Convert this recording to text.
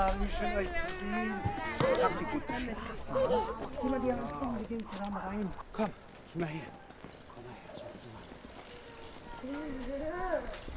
Kinder, wie schön euch zu sehen. Habt ihr gut geschmeckt? Geh mal die Hand, komm, wir gehen zusammen rein. Komm, geh mal hier. Komm mal her, so,